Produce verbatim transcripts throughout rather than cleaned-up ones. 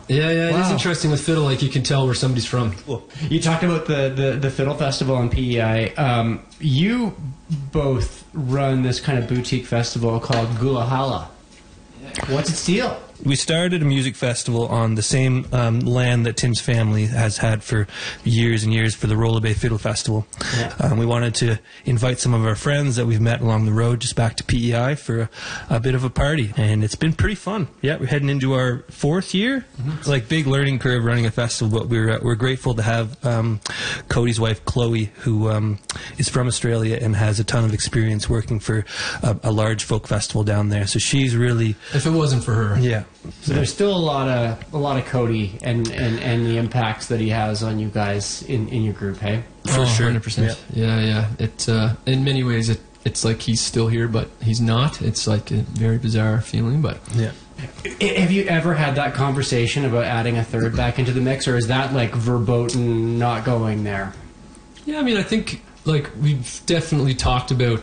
Yeah, yeah, Wow. it is interesting with fiddle. Like you can tell where somebody's from. Cool. You talked about the, the, the Fiddle Festival on P E I. Um, you both run this kind of boutique festival called Gulahala. What's its deal? We started a music festival on the same um, land that Tim's family has had for years and years for the Rolla Bay Fiddle Festival. Yeah. Um, we wanted to invite some of our friends that we've met along the road just back to P E I for a, a bit of a party, and it's been pretty fun. Yeah, we're heading into our fourth year. Mm-hmm. It's like big learning curve running a festival, but we're uh, we're grateful to have um, Cody's wife Chloe, who um, is from Australia and has a ton of experience working for a, a large folk festival down there. So she's really, if it wasn't for her, yeah. So there's still a lot of a lot of Cody and, and, and the impacts that he has on you guys in, in your group, hey? For oh, sure. one hundred percent. Yeah, yeah. yeah. It uh, in many ways it it's like he's still here, but he's not. It's like a very bizarre feeling, but yeah. Have you ever had that conversation about adding a third back into the mix, or is that like verboten not going there? Yeah, I mean, I think like we've definitely talked about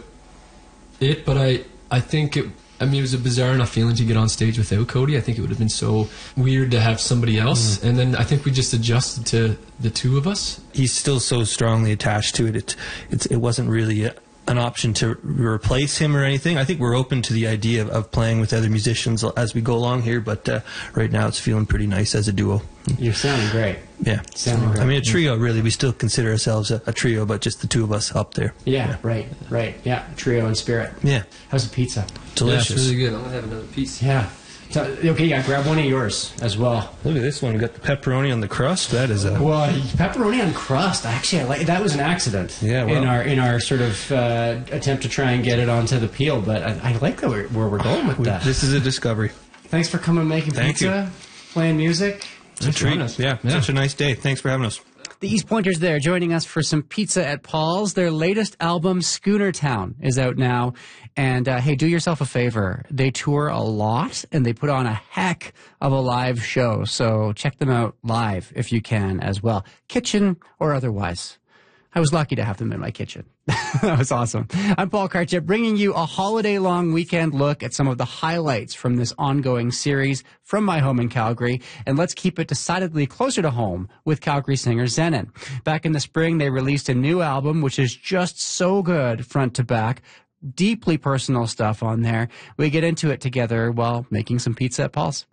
it, but I I think it. I mean, it was a bizarre enough feeling to get on stage without Cody. I think it would have been so weird to have somebody else. Mm. And then I think we just adjusted to the two of us. He's still so strongly attached to it. It, it's, it wasn't really a, an option to replace him or anything. I think we're open to the idea of, of playing with other musicians as we go along here, but uh, right now it's feeling pretty nice as a duo. You're sounding great. Yeah. Sounding great. I mean, a trio, really. We still consider ourselves a, a trio, but just the two of us up there. Yeah, yeah. right, right. Yeah, trio in spirit. Yeah. How's the pizza? Delicious. Yeah, it's really good. I'm going to have another piece. Yeah. So, okay, yeah, grab one of yours as well. Look at this one. We got the pepperoni on the crust. That is a... Well, pepperoni on crust. Actually, I like, that was an accident. Yeah, well, in our in our sort of uh, attempt to try and get it onto the peel, but I, I like that we're, where we're going with we, that. This is a discovery. Thanks for coming, making Thank pizza, you. playing music. It's a treat. Yeah, yeah, such a nice day. Thanks for having us. The East Pointers there joining us for some pizza at Paul's. Their latest album, Schooner Town, is out now. And, uh, hey, do yourself a favor. They tour a lot, and they put on a heck of a live show. So check them out live if you can as well, kitchen or otherwise. I was lucky to have them in my kitchen. That was awesome. I'm Paul Karchep, bringing you a holiday-long weekend look at some of the highlights from this ongoing series from my home in Calgary. And let's keep it decidedly closer to home with Calgary singer Zenon. Back in the spring, they released a new album, which is just so good front to back. Deeply personal stuff on there. We get into it together while making some pizza at Paul's.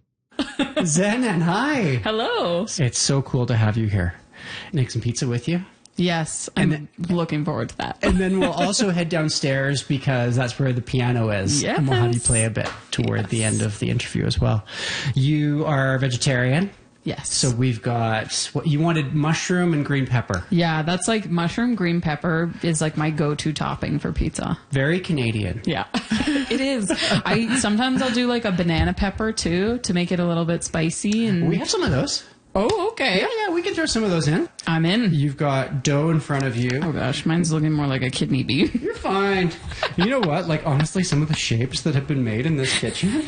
Zenon, hi. Hello. It's so cool to have you here. Make some pizza with you. Yes, I'm then, looking forward to that. And then we'll also head downstairs because that's where the piano is. Yes. And we'll have you play a bit toward yes. the end of the interview as well. You are vegetarian. Yes. So we've got, what you wanted mushroom and green pepper. Yeah, that's like mushroom, green pepper is like my go-to topping for pizza. Very Canadian. Yeah, it is. I sometimes I'll do like a banana pepper too to make it a little bit spicy. And We have some of those. Oh, okay. Yeah, yeah, we can throw some of those in. I'm in. You've got dough in front of you. Oh gosh, mine's looking more like a kidney bean. You're fine. You know what? Like, honestly, some of the shapes that have been made in this kitchen.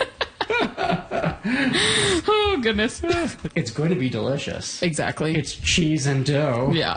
Oh goodness. It's going to be delicious. Exactly. It's cheese and dough. Yeah.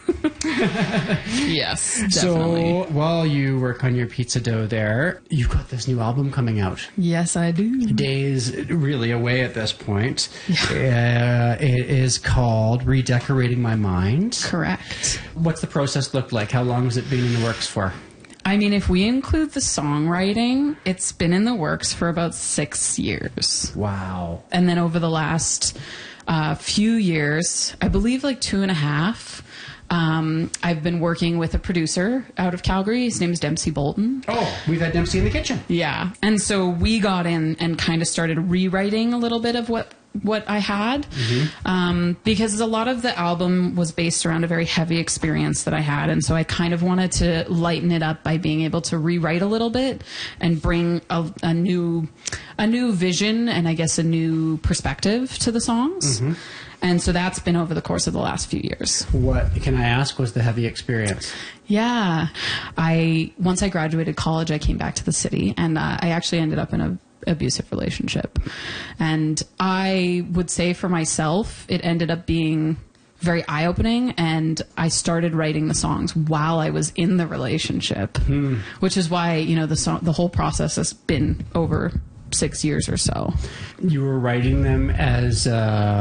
Yes, definitely. So while you work on your pizza dough there, you've got this new album coming out. Yes, I do. Days really away at this point. Yeah. Uh, it is called Redecorating My Mind. Correct. What's the process look like? How long has it been in the works for? I mean, if we include the songwriting, it's been in the works for about six years. Wow. And then over the last uh, few years, I believe like two and a half, um, I've been working with a producer out of Calgary. His name is Dempsey Bolton. Oh, we've had Dempsey in the kitchen. Yeah. And so we got in and kind of started rewriting a little bit of what what I had, mm-hmm. um, because a lot of the album was based around a very heavy experience that I had. And so I kind of wanted to lighten it up by being able to rewrite a little bit and bring a, a new, a new vision and I guess a new perspective to the songs. Mm-hmm. And so that's been over the course of the last few years. What, can I ask, was the heavy experience? Yeah. I, once I graduated college, I came back to the city and uh, I actually ended up in a abusive relationship. And I would say for myself, it ended up being very eye-opening, and I started writing the songs while I was in the relationship, hmm. which is why, you know, the song, the whole process has been over six years or so. You were writing them as uh